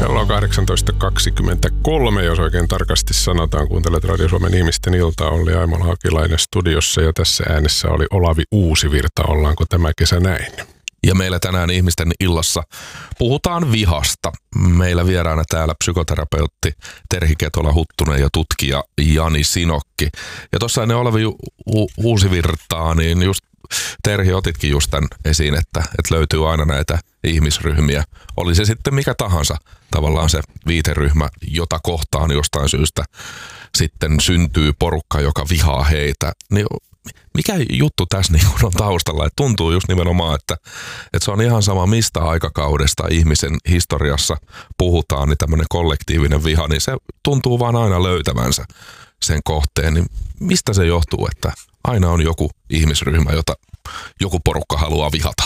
Kello on 18.23, jos oikein tarkasti sanotaan. Kuuntelet Radio Suomen ihmisten iltaa. Olli Aimola-Hakilainen studiossa ja tässä äänessä oli Olavi Uusivirta. Ollaanko tämä kesä näin? Ja meillä tänään ihmisten illassa puhutaan vihasta. Meillä vieraana täällä psykoterapeutti Terhi Ketola-Huttunen ja tutkija Jani Sinokki. Ja tuossa ennen Olavi Uusivirtaa, niin just Terhi otitkin just tämän esiin, että löytyy aina näitä ihmisryhmiä. Oli se sitten mikä tahansa tavallaan se viiteryhmä, jota kohtaan jostain syystä sitten syntyy porukka, joka vihaa heitä. Niin mikä juttu tässä niin on taustalla? Että tuntuu just nimenomaan, että se on ihan sama mistä aikakaudesta ihmisen historiassa puhutaan, niin tämmöinen kollektiivinen viha, niin se tuntuu vaan aina löytävänsä sen kohteen. Niin mistä se johtuu, että aina on joku ihmisryhmä, jota joku porukka haluaa vihata?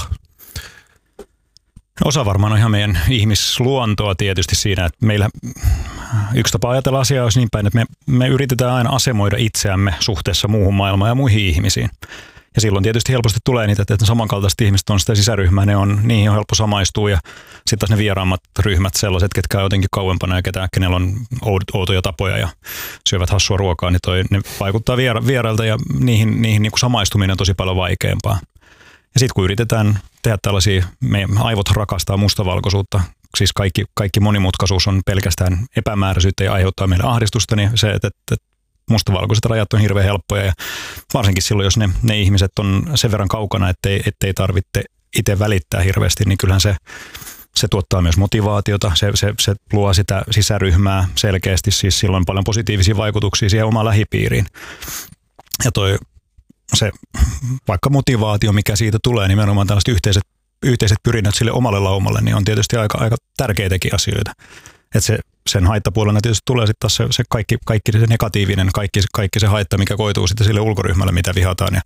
Osa varmaan on ihan meidän ihmisluontoa tietysti siinä, että meillä yksi tapa ajatella asiaa olisi niin päin, että me yritetään aina asemoida itseämme suhteessa muuhun maailmaan ja muihin ihmisiin. Ja silloin tietysti helposti tulee niitä, että samankaltaiset ihmiset on sitä sisäryhmää, niihin on helppo samaistua ja sitten taas ne vieraammat ryhmät, sellaiset, ketkä on jotenkin kauempana ja kenellä on outoja tapoja ja syövät hassua ruokaa, niin ne vaikuttaa vierailta ja niihin niin kuin samaistuminen on tosi paljon vaikeampaa. Ja sitten kun yritetään tehdä tällaisia, meidän aivot rakastaa mustavalkoisuutta, siis kaikki monimutkaisuus on pelkästään epämääräisyyttä ja aiheuttaa meille ahdistusta, niin se, että mustavalkoiset rajat on hirveän helppoja ja varsinkin silloin, jos ne ihmiset on sen verran kaukana, ettei tarvitse itse välittää hirveästi, niin kyllähän se tuottaa myös motivaatiota, se luo sitä sisäryhmää selkeästi, siis silloin paljon positiivisia vaikutuksia siihen omaan lähipiiriin. Ja se vaikka motivaatio, mikä siitä tulee, nimenomaan tällaiset yhteiset pyrinnät sille omalle laumalle, niin on tietysti aika tärkeitäkin asioita. Että sen haittapuolella tietysti tulee sitten taas se kaikki se negatiivinen, kaikki se haitta, mikä koituu sitten sille ulkoryhmälle, mitä vihataan. Ja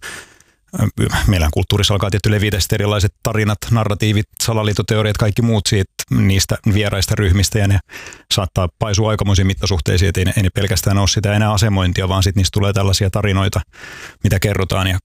meillä kulttuurissa alkaa tietty levitä erilaiset tarinat, narratiivit, salaliittoteoriat, kaikki muut siitä niistä vieraista ryhmistä, ja ne saattaa paisua aikamoisiin mittasuhteisiin, että ei ne pelkästään ole sitä enää asemointia, vaan sitten niistä tulee tällaisia tarinoita, mitä kerrotaan, ja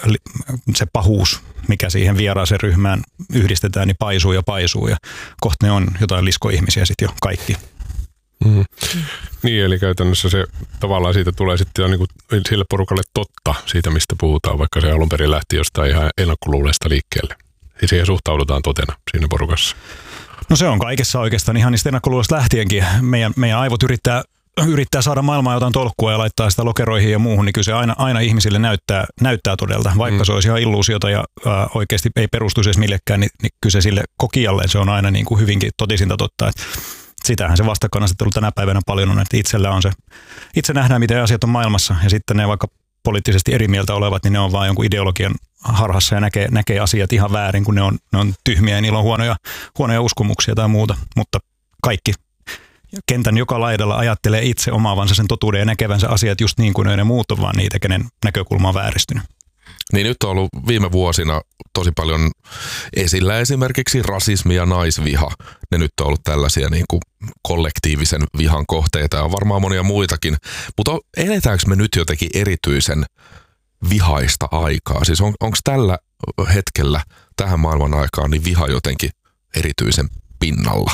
se pahuus, mikä siihen vieraaseen ryhmään yhdistetään, niin paisuu, ja kohta ne on jotain liskoihmisiä sitten jo kaikki. Mm. Niin, eli käytännössä se tavallaan siitä tulee sitten jo niin kuin sille porukalle totta siitä, mistä puhutaan, vaikka se alun perin lähti jostain ihan ennakkoluuleesta liikkeelle. Ja siihen suhtaudutaan totena siinä porukassa. No se on kaikessa oikeastaan ihan niistä ennakkoluuleista lähtienkin. Meidän aivot yrittää saada maailmaa jotain tolkkua ja laittaa sitä lokeroihin ja muuhun, niin kyllä se aina ihmisille näyttää todelta. Vaikka se olisi ihan illuusiota ja oikeasti ei perustuisi edes millekään, niin kyllä se sille kokijalle se on aina niin kuin hyvinkin totisinta totta. Että sitähän se vastakkainasettelu tänä päivänä paljon on, että itse nähdään, miten asiat on maailmassa, ja sitten ne vaikka poliittisesti eri mieltä olevat, niin ne on vaan jonkun ideologian harhassa ja näkee asiat ihan väärin, kun ne on tyhmiä ja niillä on huonoja uskomuksia tai muuta, mutta kaikki kentän joka laidalla ajattelee itse omaavansa sen totuuden ja näkevänsä asiat just niin kuin ne muut on, vaan niitä, kenen näkökulma on vääristynyt. Niin nyt on ollut viime vuosina tosi paljon esillä esimerkiksi rasismi ja naisviha. Ne nyt on ollut tällaisia niin kuin kollektiivisen vihan kohteita ja on varmaan monia muitakin. Mutta eletäänkö me nyt jotenkin erityisen vihaista aikaa? Siis onko tällä hetkellä, tähän maailman aikaan, niin viha jotenkin erityisen pinnalla?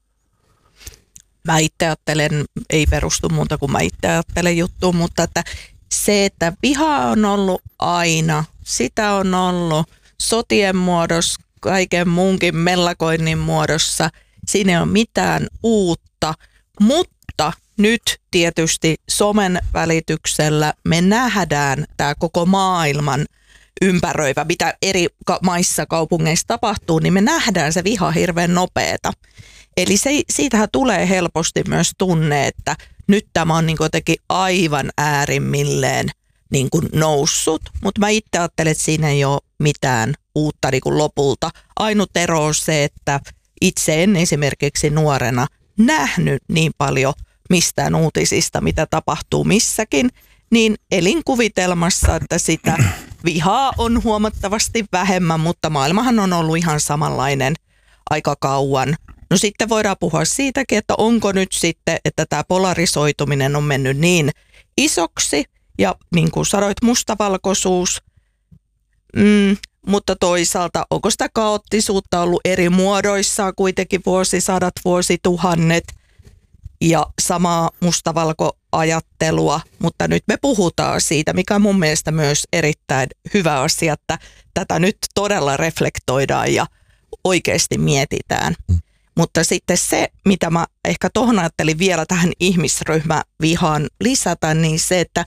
Mä itse ajattelen, ei perustu muuta kuin mä itse ajattelen juttuun, mutta että se, että viha on ollut aina, sitä on ollut sotien muodossa, kaiken muunkin mellakoinnin muodossa, siinä ei ole mitään uutta, mutta nyt tietysti somen välityksellä me nähdään tämä koko maailman ympäröivä, mitä eri maissa, kaupungeissa tapahtuu, niin me nähdään se viha hirveän nopeeta. Eli siitähän tulee helposti myös tunne, että nyt tämä on niin kuin jotenkin aivan äärimmilleen niin kuin noussut, mutta mä itse ajattelen, että siinä ei ole mitään uutta niin kuin lopulta. Ainut ero on se, että itse en esimerkiksi nuorena nähnyt niin paljon mistään uutisista, mitä tapahtuu missäkin, niin elin kuvitelmassa, että sitä vihaa on huomattavasti vähemmän, mutta maailmahan on ollut ihan samanlainen aika kauan. No sitten voidaan puhua siitäkin, että onko nyt sitten, että tämä polarisoituminen on mennyt niin isoksi ja niin kuin sanoit, mustavalkoisuus. mutta toisaalta onko sitä kaoottisuutta ollut eri muodoissa kuitenkin vuosisadat, vuosituhannet ja samaa mustavalkoajattelua, mutta nyt me puhutaan siitä, mikä on mun mielestä myös erittäin hyvä asia, että tätä nyt todella reflektoidaan ja oikeasti mietitään. Mutta sitten se, mitä mä ehkä tuohon ajattelin vielä tähän ihmisryhmävihaan lisätä, niin se, että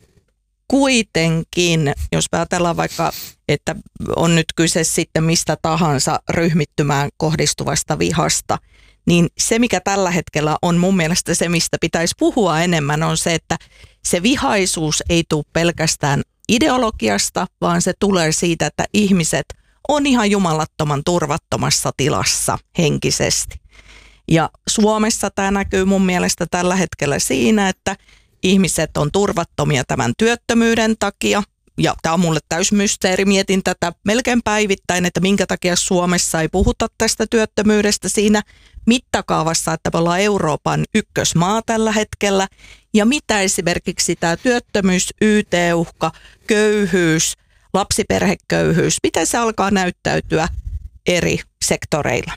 kuitenkin, jos ajatellaan vaikka, että on nyt kyse sitten mistä tahansa ryhmittymään kohdistuvasta vihasta, niin se, mikä tällä hetkellä on mun mielestä se, mistä pitäisi puhua enemmän, on se, että se vihaisuus ei tule pelkästään ideologiasta, vaan se tulee siitä, että ihmiset on ihan jumalattoman turvattomassa tilassa henkisesti. Ja Suomessa tämä näkyy mun mielestä tällä hetkellä siinä, että ihmiset on turvattomia tämän työttömyyden takia. Ja tämä on mulle täysmysteeri. Mietin tätä melkein päivittäin, että minkä takia Suomessa ei puhuta tästä työttömyydestä siinä mittakaavassa, että me ollaan Euroopan ykkösmaa tällä hetkellä. Ja mitä esimerkiksi tämä työttömyys, YT-uhka, köyhyys, lapsiperheköyhyys, miten se alkaa näyttäytyä eri sektoreilla.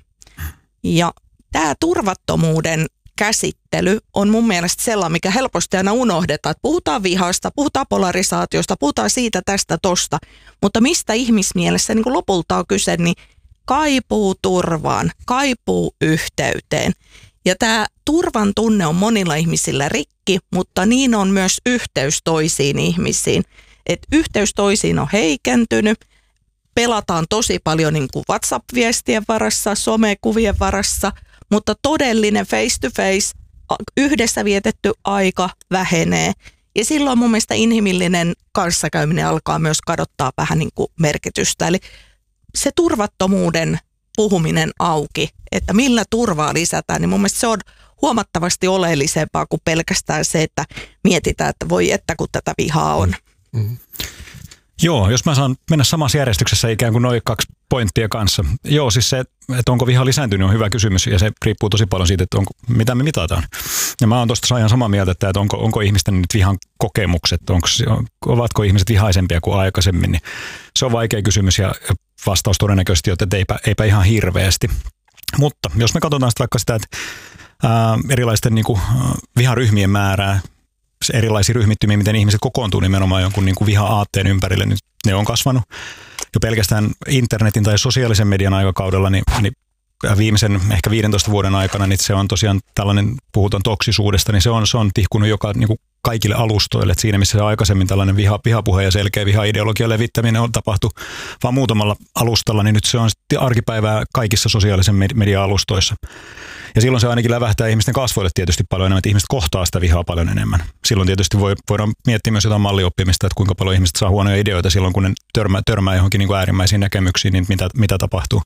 Ja tämä turvattomuuden käsittely on mun mielestä sellainen, mikä helposti aina unohdetaan, että puhutaan vihasta, puhutaan polarisaatiosta, puhutaan siitä, tästä, tosta, mutta mistä ihmismielessä niin kuin lopulta on kyse, niin kaipuu turvaan, kaipuu yhteyteen. Ja tämä turvan tunne on monilla ihmisillä rikki, mutta niin on myös yhteys toisiin ihmisiin. Että yhteys toisiin on heikentynyt, pelataan tosi paljon niin kuin WhatsApp-viestien varassa, somekuvien varassa, mutta todellinen face-to-face, yhdessä vietetty aika vähenee. Ja silloin mun mielestä inhimillinen kanssakäyminen alkaa myös kadottaa vähän niin kuin merkitystä. Eli se turvattomuuden puhuminen auki, että millä turvaa lisätään, niin mun mielestä se on huomattavasti oleellisempaa kuin pelkästään se, että mietitään, että voi että kun tätä vihaa on. Mm-hmm. Joo, jos mä saan mennä samassa järjestyksessä ikään kuin noin 2 pointtia kanssa. Joo, siis se, että onko viha lisääntynyt on hyvä kysymys ja se riippuu tosi paljon siitä, että mitä me mitataan. Ja mä oon tuosta ihan samaa mieltä, että onko ihmisten nyt vihan kokemukset, ovatko ihmiset vihaisempia kuin aikaisemmin, niin se on vaikea kysymys ja vastaus todennäköisesti, että eipä ihan hirveästi. Mutta jos me katsotaan sitten vaikka sitä, että erilaisten niin kuin, viharyhmien määrää, erilaisia ryhmittymiä, miten ihmiset kokoontuu nimenomaan jonkun niin kuin viha-aatteen ympärille, niin ne on kasvanut. Jo pelkästään internetin tai sosiaalisen median aikakaudella, niin viimeisen ehkä 15 vuoden aikana, niin se on tosiaan tällainen, puhutaan toksisuudesta, niin se on tihkunut niin kuin kaikille alustoille. Et siinä missä aikaisemmin tällainen vihapuhe ja selkeä vihaideologian levittäminen on tapahtu vaan muutamalla alustalla, niin nyt se on arkipäivää kaikissa sosiaalisen median alustoissa. Ja silloin se ainakin lävähtää ihmisten kasvoille tietysti paljon enemmän, että ihmiset kohtaa sitä vihaa paljon enemmän. Silloin tietysti voidaan miettiä myös jotain mallioppimista, että kuinka paljon ihmiset saa huonoja ideoita silloin, kun ne törmää johonkin niin kuin äärimmäisiin näkemyksiin, niin mitä tapahtuu.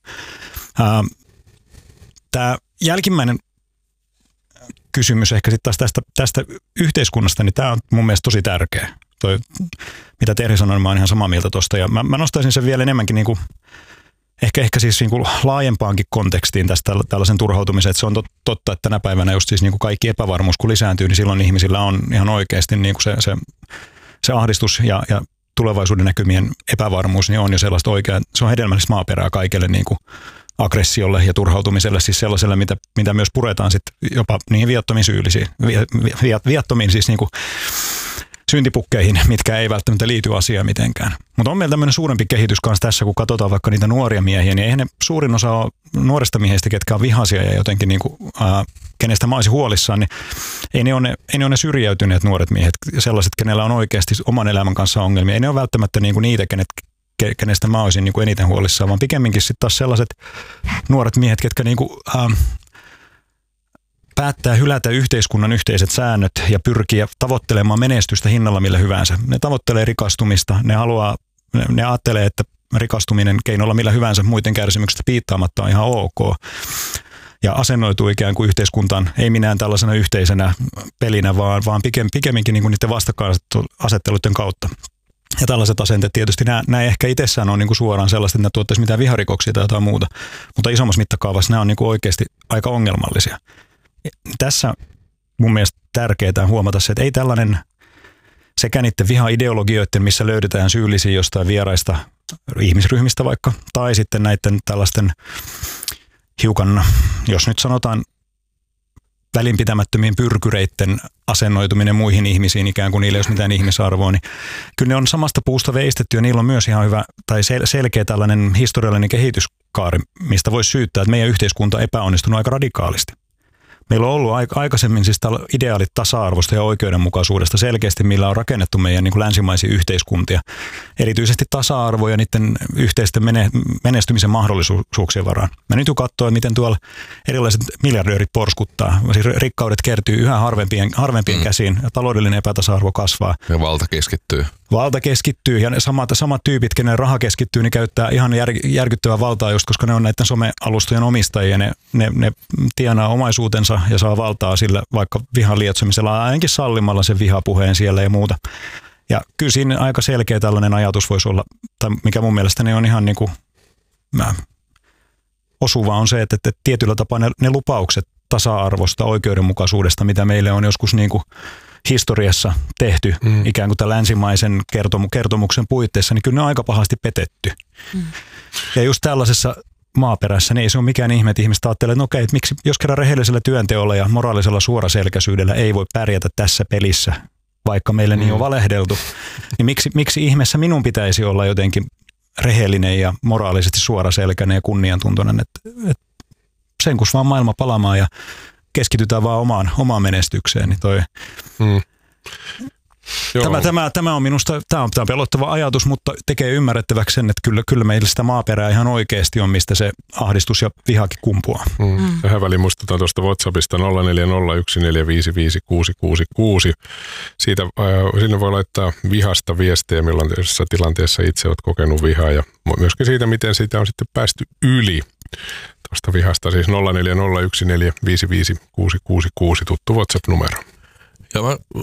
Tämä jälkimmäinen kysymys ehkä sitten taas tästä yhteiskunnasta, niin tämä on mun mielestä tosi tärkeä. Mitä Terhi sanoi, niin mä oon ihan samaa mieltä tuosta. Ja mä nostaisin sen vielä enemmänkin niin kuin Ehkä siis niin kuin laajempaankin kontekstiin tästä tällaisen turhautumisen, että se on totta, että tänä päivänä just siis niin kuin kaikki epävarmuus kun lisääntyy, niin silloin ihmisillä on ihan oikeasti niin kuin se ahdistus ja tulevaisuuden näkymien epävarmuus niin on jo sellaista oikeaa, se on hedelmällistä maaperää kaikelle niin kuin aggressiolle ja turhautumiselle, siis sellaiselle, mitä myös puretaan sitten jopa niihin viattomiin syyllisiin, viattomiin siis niin kuin syntipukkeihin, mitkä ei välttämättä liity asiaan mitenkään. Mutta on meillä tämmöinen suurempi kehitys kanssa tässä, kun katsotaan vaikka niitä nuoria miehiä, niin eihän ne suurin osa ole nuorista miehistä, ketkä on vihaisia ja jotenkin niin kuin, kenestä mä olisin huolissaan, niin ei ne ole ne syrjäytyneet nuoret miehet, sellaiset, kenellä on oikeasti oman elämän kanssa ongelmia. Ei ne ole välttämättä niin kuin niitä, kenestä mä olisin niin kuin eniten huolissaan, vaan pikemminkin sitten taas sellaiset nuoret miehet, ketkä niin kuin, päättää hylätä yhteiskunnan yhteiset säännöt ja pyrkiä tavoittelemaan menestystä hinnalla millä hyvänsä. Ne tavoittelee rikastumista, ne ajattelee, että rikastuminen keinolla millä hyvänsä muiden kärsimyksestä piittaamatta on ihan ok. Ja asennoituu ikään kuin yhteiskuntaan, ei minään tällaisena yhteisenä pelinä, vaan pikemminkin niin kuin niiden vastakkainasetteluiden kautta. Ja tällaiset asenteet tietysti, nämä ehkä itsessään on niin kuin suoraan sellaista, että ne tuottaisi mitään viharikoksia tai jotain muuta. Mutta isommassa mittakaavassa nämä on niin kuin oikeasti aika ongelmallisia. Tässä mun mielestä tärkeää huomata se, että ei tällainen sekä niiden viha-ideologioiden, missä löydetään syyllisiä jostain vieraista ihmisryhmistä vaikka, tai sitten näiden tällaisten hiukan, jos nyt sanotaan välinpitämättömien pyrkyreitten asennoituminen muihin ihmisiin, ikään kuin niillä ei olisi mitään ihmisarvoa, niin kyllä ne on samasta puusta veistetty ja niillä on myös ihan hyvä tai selkeä tällainen historiallinen kehityskaari, mistä voisi syyttää, että meidän yhteiskunta on epäonnistunut aika radikaalisti. Meillä on ollut aikaisemmin siis ideaalit tasa-arvosta ja oikeudenmukaisuudesta selkeästi, millä on rakennettu meidän niin kuin länsimaisia yhteiskuntia. Erityisesti tasa-arvo ja niiden yhteisten menestymisen mahdollisuuksien varaan. Mä nyt katsoin, miten tuolla erilaiset miljardöörit porskuttaa. Siis rikkaudet kertyy yhä harvempien käsiin ja taloudellinen epätasa-arvo kasvaa. Ja valta keskittyy. Valta keskittyy ja ne samat tyypit, kenen raha keskittyy, niin käyttää ihan järkyttävää valtaa just, koska ne on näiden somealustojen omistajia. Ne tienaa omaisuutensa ja saa valtaa sillä vaikka vihan lietsomisella, ainakin sallimalla sen vihapuheen siellä ja muuta. Ja kyllä siinä aika selkeä tällainen ajatus voisi olla, tai mikä mun mielestäni on ihan niin kuin osuva on se, että tietyllä tapaa ne lupaukset tasa-arvosta, oikeudenmukaisuudesta, mitä meille on joskus niin kuin historiassa tehty ikään kuin tämän länsimaisen kertomuksen puitteissa, niin kyllä ne on aika pahasti petetty. Ja just tällaisessa maaperässä, niin ei se ole mikään ihme, että ihmiset ajattelee, että okei, että miksi, jos kerran rehellisellä työnteolla ja moraalisella suoraselkäisyydellä ei voi pärjätä tässä pelissä, vaikka meille niin on valehdeltu, niin miksi ihmeessä minun pitäisi olla jotenkin rehellinen ja moraalisesti suoraselkäinen ja kunniantuntoinen, että sen kun vaan maailma palaamaan ja keskitytään vaan omaan menestykseen, niin toi... Tämä on minusta tämä on pelottava ajatus, mutta tekee ymmärrettäväksi sen, että kyllä meillä sitä maaperää ihan oikeasti on, mistä se ahdistus ja vihakin kumpuaa. Tähän väliin muistutaan tuosta WhatsAppista 0401455666. Sinne voi laittaa vihasta viestejä, millaisessa tilanteessa itse olet kokenut vihaa ja myöskin siitä, miten siitä on sitten päästy yli. Tuosta vihasta siis 0401455666 tuttu WhatsApp-numero. Ja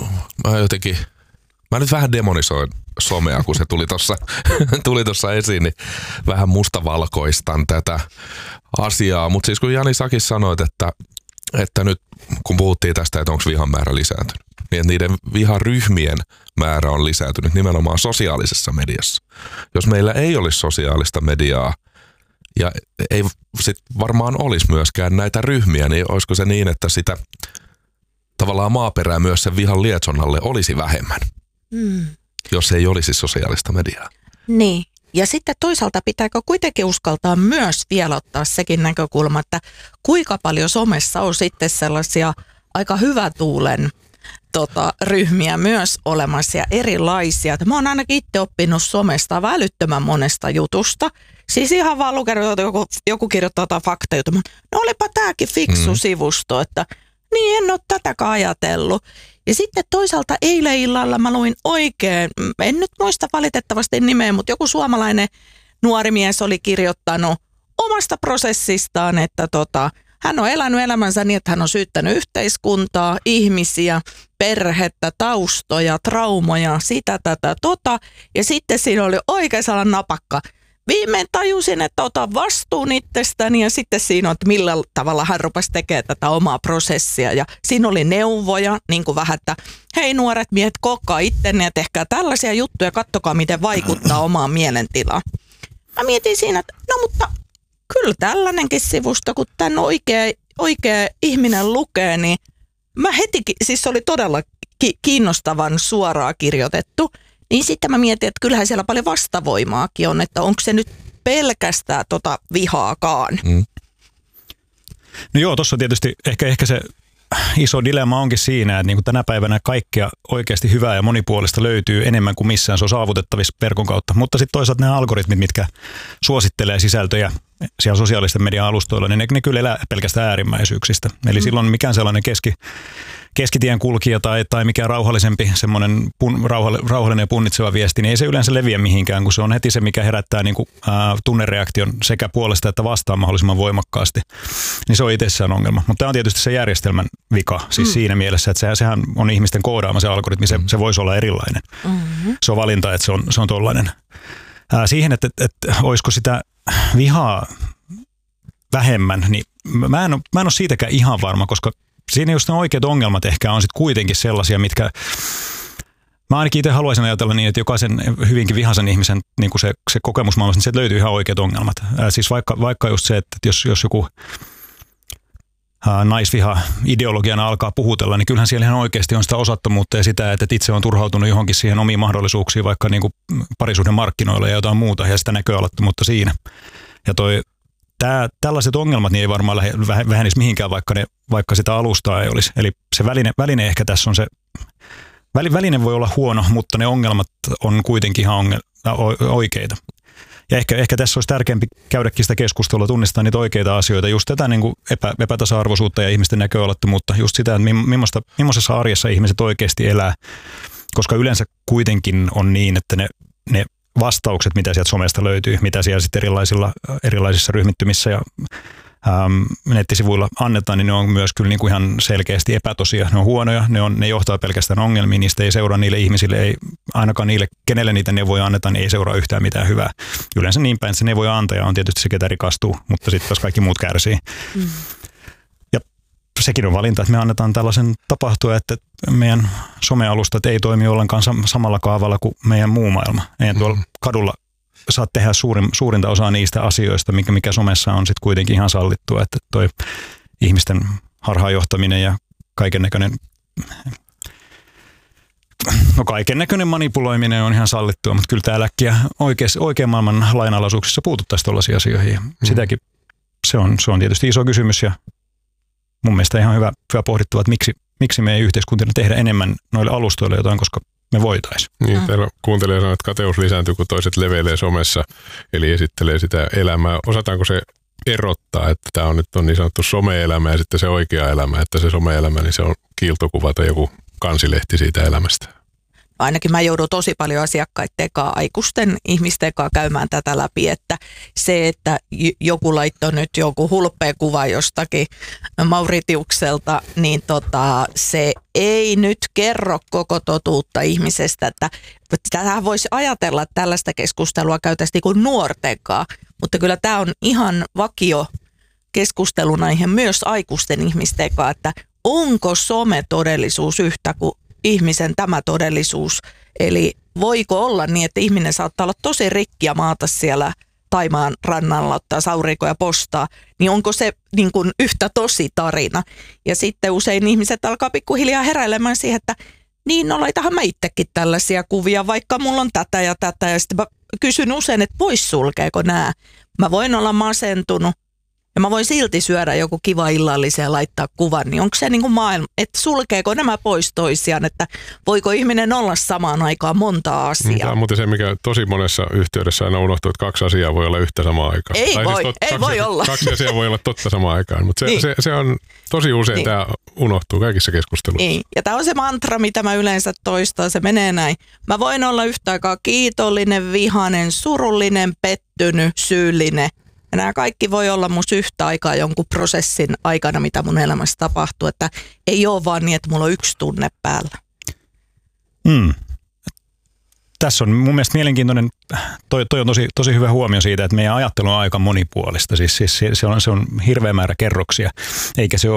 mä nyt vähän demonisoin somea, kun se tuli tuossa esiin, niin vähän mustavalkoistan tätä asiaa. Mutta siis kun Jani säkin sanoit, että nyt kun puhuttiin tästä, että onko vihan määrä lisääntynyt, niin että niiden viharyhmien määrä on lisääntynyt nimenomaan sosiaalisessa mediassa. Jos meillä ei olisi sosiaalista mediaa, ja ei sit varmaan olisi myöskään näitä ryhmiä, niin olisiko se niin, että sitä tavallaan maaperää myös sen vihan lietsonnalle olisi vähemmän, jos ei olisi sosiaalista mediaa. Niin, ja sitten toisaalta pitääkö kuitenkin uskaltaa myös vielä ottaa sekin näkökulma, että kuinka paljon somessa on sitten sellaisia aika hyvätuulen ryhmiä myös olemassa ja erilaisia. Mä oon ainakin itse oppinut somesta älyttömän monesta jutusta. Siis ihan vaan lukenut, joku kirjoittaa jotain faktajuttua. No olipa tääkin fiksu sivusto, että niin en ole tätäkään ajatellut. Ja sitten toisaalta eilen illalla mä luin oikein, en nyt muista valitettavasti nimeä, mutta joku suomalainen nuori mies oli kirjoittanut omasta prosessistaan, että hän on elänyt elämänsä niin, että hän on syyttänyt yhteiskuntaa, ihmisiä, perhettä, taustoja, traumoja, sitä, tätä, ja sitten siinä oli oikein sellainen napakka. Viimein tajusin, että otan vastuun itsestäni ja sitten siinä on, että millä tavalla hän rupesi tekemään tätä omaa prosessia. Ja siinä oli neuvoja, niin kuin vähän, että hei nuoret miehet, kookkaa ittenne ja tehkää tällaisia juttuja, kattokaa miten vaikuttaa omaan mielentilaan. Mä mietin siinä, että no mutta kyllä tällainenkin sivusto, kun tämän oikea ihminen lukee, niin mä hetikin, siis se oli todella kiinnostavan suoraan kirjoitettu. Niin sitten mä mietin, että kyllähän siellä paljon vastavoimaakin on, että onko se nyt pelkästään vihaakaan. No joo, tuossa tietysti ehkä se iso dilemma onkin siinä, että niin kuin tänä päivänä kaikkea oikeasti hyvää ja monipuolista löytyy enemmän kuin missään se on saavutettavissa verkon kautta. Mutta sitten toisaalta nämä algoritmit, mitkä suosittelee sisältöjä siellä sosiaalisten median alustoilla, niin ne kyllä elää pelkästään äärimmäisyyksistä. Eli silloin mikään sellainen keskitien kulkija tai mikään rauhallisempi, semmoinen rauhallinen ja punnitseva viesti, niin ei se yleensä leviä mihinkään, kun se on heti se, mikä herättää niin kuin, tunnereaktion sekä puolesta että vastaan mahdollisimman voimakkaasti. Niin se on itsessään ongelma. Mutta tämä on tietysti se järjestelmän vika, siis siinä mielessä, että sehän on ihmisten koodaama se algoritmi, se voisi olla erilainen. Se on valinta, että se on tollainen. Siihen, että olisiko sitä vihaa vähemmän, niin mä en ole siitäkään ihan varma, koska siinä just ne oikeat ongelmat ehkä on sitten kuitenkin sellaisia, mitkä Mä ainakin itse haluaisin ajatella niin, että jokaisen hyvinkin vihaisen ihmisen niin kuin se kokemusmaailmasta, niin sieltä löytyy ihan oikeat ongelmat. Siis vaikka just se, että jos joku naisviha ideologiana alkaa puhutella, niin kyllähän siellä ihan oikeasti on sitä osattomuutta ja sitä, että itse on turhautunut johonkin siihen omiin mahdollisuuksiin, vaikka niin kuin parisuhden markkinoilla ja jotain muuta, ja sitä näköalattomuutta siinä. Ja tällaiset ongelmat niin ei varmaan vähenisi mihinkään, vaikka sitä alustaa ei olisi. Eli se väline ehkä tässä on se, väline voi olla huono, mutta ne ongelmat on kuitenkin ihan oikeita. Ja ehkä tässä olisi tärkeämpi käydäkin sitä keskustelua, tunnistaa niitä oikeita asioita, just tätä niin kuin epätasa-arvoisuutta ja ihmisten näköalattomuutta, just sitä, että millaisessa arjessa ihmiset oikeasti elää, koska yleensä kuitenkin on niin, että ne vastaukset, mitä sieltä somesta löytyy, mitä siellä sitten erilaisissa ryhmittymissä ja nettisivuilla annetaan, niin ne on myös kyllä niin kuin ihan selkeästi epätosia. Ne on huonoja, ne johtaa pelkästään ongelmiin, niistä ei seuraa niille ihmisille, ei ainakaan niille, kenelle niitä neuvoja annetaan, niin ei seuraa yhtään mitään hyvää. Yleensä niin päin, että se neuvoja antaja on tietysti se, ketä rikastuu, mutta sitten taas kaikki muut kärsii. Ja sekin on valinta, että me annetaan tällaisen tapahtua, että meidän somealustat ei toimi ollenkaan samalla kaavalla kuin meidän muu maailma. Eihän tuolla kadulla saat tehdä suurinta osaa niistä asioista, mikä somessa on sitten kuitenkin ihan sallittua, että toi ihmisten harhaanjohtaminen ja kaikennäköinen manipuloiminen on ihan sallittua, mutta kyllä täällä äkkiä oikean maailman lainalaisuuksissa puututtaisiin tuollaisiin asioihin. Sitäkin se on tietysti iso kysymys ja mun mielestä ihan hyvä pohdittava, että miksi me ei yhteiskuntina tehdä enemmän noille alustoille jotain, koska me voitaisiin. Niin, täällä kuuntelija sanoo, että kateus lisääntyy, kun toiset leveilee somessa, eli esittelee sitä elämää. Osataanko se erottaa, että tämä on nyt niin sanottu some-elämä ja sitten se oikea elämä, että se some-elämä, niin se on kiiltokuva tai joku kansilehti siitä elämästä? Ainakin mä joudun tosi paljon asiakkaiden kanssa, aikuisten ihmisten kanssa käymään tätä läpi, että se, että joku laittoi nyt joku hulppea kuva jostakin Mauritiukselta, niin se ei nyt kerro koko totuutta ihmisestä, että tähän voisi ajatella, että tällaista keskustelua käytäisiin niin kuin nuorten kanssa, mutta kyllä tämä on ihan vakio keskustelunaihe myös aikuisten ihmisten kanssa, että onko some-todellisuus yhtä kuin ihmisen tämä todellisuus. Eli voiko olla niin, että ihminen saattaa olla tosi rikki ja maata siellä Taimaan rannalla, ottaa sauriikoja postaa, niin onko se niin kuin yhtä tosi tarina? Ja sitten usein ihmiset alkaa pikkuhiljaa heräilemään siihen, että niin, no laitahan mä itsekin tällaisia kuvia, vaikka mulla on tätä ja tätä. Ja sitten mä kysyn usein, että poissulkeeko nämä. Mä voin olla masentunut. Ja mä voin silti syödä joku kiva illallisen ja laittaa kuvan, niin onko se niin kuin maailma, että sulkeeko nämä pois toisiaan, että voiko ihminen olla samaan aikaan monta asiaa? Tämä on muuten se, mikä tosi monessa yhteydessä aina unohtuu, että kaksi asiaa voi olla yhtä samaan aikaan. Ei voi olla. Kaksi asiaa voi olla totta samaan aikaan, mutta niin. se on tosi usein tämä unohtuu kaikissa keskusteluissa. Niin. Ja tämä on se mantra, mitä mä yleensä toistan, se menee näin. Mä voin olla yhtä aikaa kiitollinen, vihainen, surullinen, pettynyt, syyllinen. Ja nämä kaikki voi olla musta yhtä aikaa jonkun prosessin aikana, mitä mun elämässä tapahtuu, että ei ole vaan niin, että mulla on yksi tunne päällä. Tässä on mun mielestä mielenkiintoinen, toi on tosi hyvä huomio siitä, että meidän ajattelu on aika monipuolista. Siis se on hirveä määrä kerroksia, eikä se ole